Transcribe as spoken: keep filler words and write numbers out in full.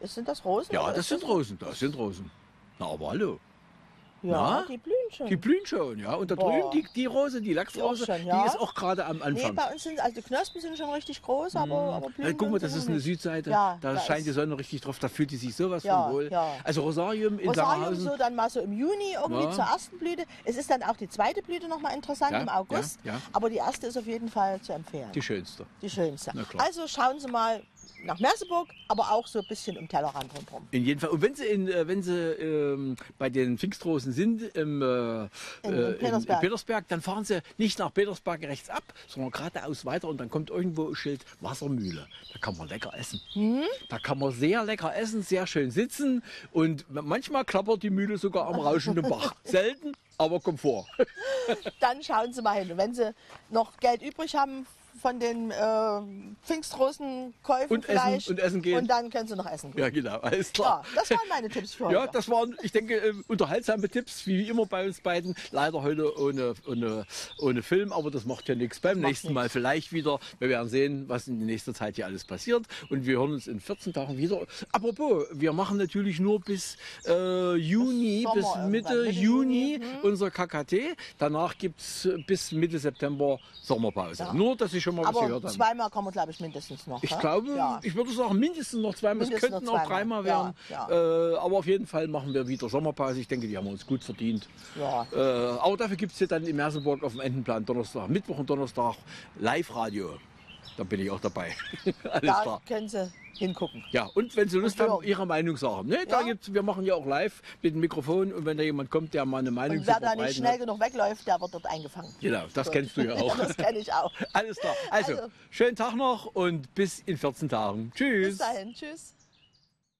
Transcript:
Ist, sind das Rosen? Ja, oder das ist sind Rosen, das sind Rosen. Na, aber hallo. Ja, Na? die blühen schon. Die blühen schon, ja. Und da Boah. drüben die, die Rose, die Lachsrose, Die auch schon, die, ja. ist auch gerade am Nee, Anfang. bei uns sind, also die Knospen sind schon richtig groß, aber, aber blühen. Ja, guck mal, tun das sie ist noch eine nicht. Südseite, Ja, da, da scheint ist- die Sonne richtig drauf, da fühlt die sich sowas Ja, von wohl. ja. Also Rosarium in Rosarium Langerhausen. so dann mal so im Juni irgendwie Ja. zur ersten Blüte. Es ist dann auch die zweite Blüte nochmal interessant Ja, im August. ja, ja. Aber die erste ist auf jeden Fall zu empfehlen. Die schönste. Die schönste. Na klar. Also schauen Sie mal nach Merseburg, aber auch so ein bisschen um Tellerrand rundherum. In jedem Fall. Und wenn Sie, in, äh, wenn Sie ähm, bei den Pfingstrosen sind im, äh, In- in äh, Petersberg. in Petersberg, dann fahren Sie nicht nach Petersberg rechts ab, sondern geradeaus weiter und dann kommt irgendwo ein Schild Wassermühle. Da kann man lecker essen. Hm? Da kann man sehr lecker essen, sehr schön sitzen und manchmal klappert die Mühle sogar am rauschenden Bach. Selten, aber Komfort. Dann schauen Sie mal hin. Und wenn Sie noch Geld übrig haben von den äh, Pfingstrosenkäufen Und essen- vielleicht. und essen gehen. Und dann können Sie noch essen gehen. Ja, genau, alles klar. Ja, das waren meine Tipps für heute. Ja, das waren, ich denke, äh, unterhaltsame Tipps, wie immer bei uns beiden. Leider heute ohne, ohne, ohne Film, aber das macht ja nichts. Beim Macht nächsten nichts. Mal vielleicht wieder. Wir werden sehen, was in nächster Zeit hier alles passiert. Und wir hören uns in vierzehn Tagen wieder. Apropos, wir machen natürlich nur bis äh, Juni, Sommer bis irgendwann, Mitte, Mitte Juni Juni, hm. unser K K T. Danach gibt es bis Mitte September Sommerpause. Ja. Nur, dass Sie schon mal was Aber gehört haben. zweimal kommen wir, glaube ich, mindestens noch. Ich hä? glaube, Ja. ich würde sagen, mindestens noch zweimal. Es Mindestens könnten noch auch zweimal. dreimal werden. Ja, Äh, aber auf jeden Fall machen wir wieder Sommerpause. Ich denke, die haben wir uns gut verdient. Ja. Äh, aber dafür gibt es hier dann in Merseburg auf dem Entenplan Donnerstag, Mittwoch und Donnerstag Live-Radio. Da bin ich auch dabei. Alles Da klar. können Sie hingucken. Ja, und wenn Sie Lust Und haben, hören. Ihre Meinung sagen. Ne, da Ja. gibt's, wir machen ja auch live mit dem Mikrofon und wenn da jemand kommt, der mal eine Meinung Und zu wer da nicht verbreiten schnell hat. genug wegläuft, der wird dort eingefangen. Genau, das kennst du ja auch. Das kenne ich auch. Alles klar. Also, Also. schönen Tag noch und bis in vierzehn Tagen. Tschüss. Bis dahin. Tschüss.